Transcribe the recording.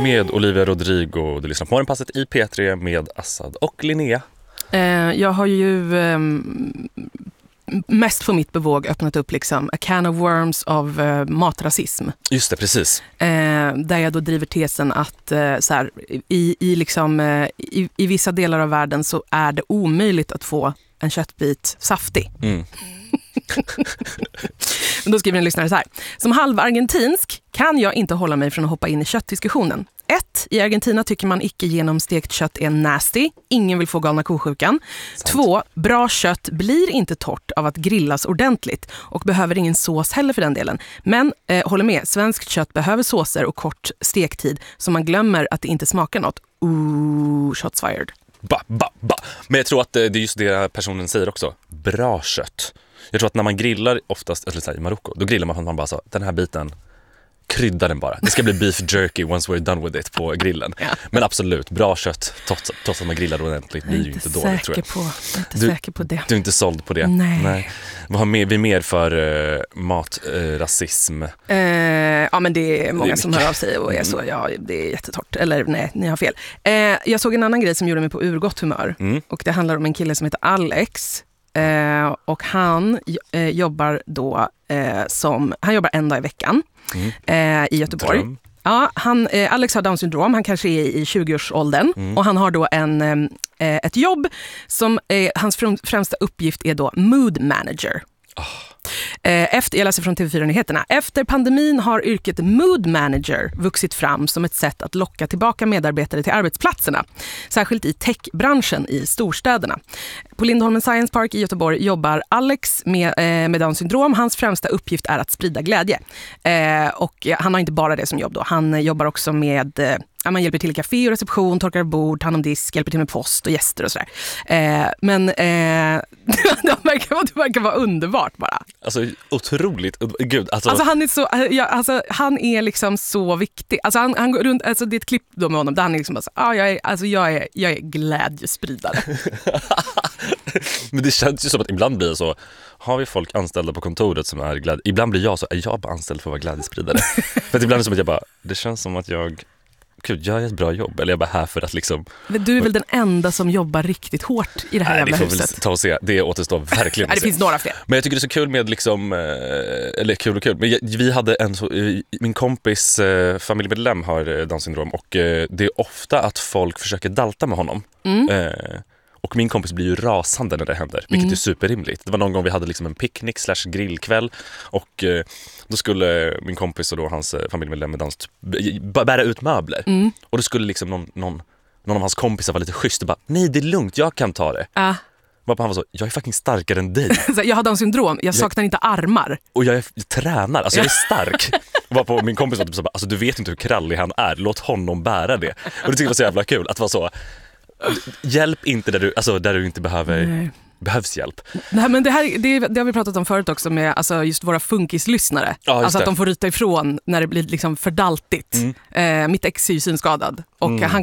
med Olivia Rodrigo. Du lyssnar på Morgonpasset i P3 med Assad och Linnea. Jag har ju mest på mitt bevåg öppnat upp liksom a can of worms av matrasism. Just det, precis. Där jag då driver tesen att så här, i vissa delar av världen så är det omöjligt att få en köttbit saftig. Mm. Men då skriver en lyssnare så här: som halvargentinsk kan jag inte hålla mig från att hoppa in i köttdiskussionen. 1. I Argentina tycker man icke genomstekt kött är nasty. Ingen vill få galna kosjukan. 2. Bra kött blir inte torrt av att grillas ordentligt och behöver ingen sås heller för den delen. Men håller med, svenskt kött behöver såser och kort stektid så man glömmer att det inte smakar något. Shots fired. Men jag tror att det är just det personen säger också. Bra kött. Jag tror att när man grillar oftast, eller så här, i Marocko, då grillar man bara så, den här biten, krydda den bara. Det ska bli beef jerky once we're done with it på grillen. Ja. Men absolut, bra kött, trots att man grillar ordentligt, blir ju inte dåligt, tror jag. Jag är inte säker på det. Du är inte såld på det? Nej. Vad har vi mer för matrasism? Ja, men det är många som hör av sig och är så, ja, det är jättetort. Eller nej, ni har fel. Jag såg en annan grej som gjorde mig på urgott humör. Och det handlar om en kille som heter Alex. Och han jobbar då han jobbar en dag i veckan i Göteborg. Dröm. Ja, Alex har Down syndrom, han kanske är i 20-årsåldern och han har då ett jobb som hans främsta uppgift är då mood manager. Jag läser från TV4-nyheterna. Efter pandemin har yrket mood manager vuxit fram som ett sätt att locka tillbaka medarbetare till arbetsplatserna. Särskilt i techbranschen i storstäderna. På Lindholmen Science Park i Göteborg jobbar Alex med Down syndrom. Hans främsta uppgift är att sprida glädje. Och han har inte bara det som jobb då. Han jobbar också med... man hjälper till i café och reception, torkar bord, tar hand om disk, hjälper till med post och gäster och sådär. Men det verkar vara underbart bara. Alltså otroligt. Gud, alltså han är så, han är liksom så viktig. Alltså han går runt, alltså det är ett klipp då med honom där han är liksom bara så, jag är glädjespridare. Men det känns ju som att ibland blir det så, har vi folk anställda på kontoret som är glädje. Ibland blir jag så, är jag bara anställd för att vara glädjespridare? För att ibland är det som att jag bara, det känns som att jag gör ett bra jobb, eller jag är bara här för att liksom... Men du är väl den enda som jobbar riktigt hårt i det här jävla huset? Det får vi ta och se, det återstår verkligen. Det finns några fler. Men jag tycker det är så kul med liksom, eller kul och kul, men vi hade min kompis familjemedlem har Down syndrom och det är ofta att folk försöker dalta med honom. Och min kompis blir ju rasande när det händer, vilket är superrimligt. Det var någon gång vi hade liksom en picknick / grillkväll och då skulle min kompis och då hans familjemedlem med dans bära ut möbler. Och då skulle liksom någon av hans kompisar vara lite schysst och bara, nej det är lugnt, jag kan ta det. Han var så, jag är fucking starkare än dig. Jag har Down syndrom, jag saknar inte armar. Och jag tränar, alltså jag är stark. Varpå min kompis var typ så bara, alltså du vet inte hur krallig han är, låt honom bära det. Och det tyckte jag var så jävla kul, att vara så, hjälp inte där du inte behövs hjälp. Nej, men det har vi pratat om förut också med just våra funkislyssnare. Ja, att de får ryta ifrån när det blir liksom för daltigt. Mitt ex är ju synskadad och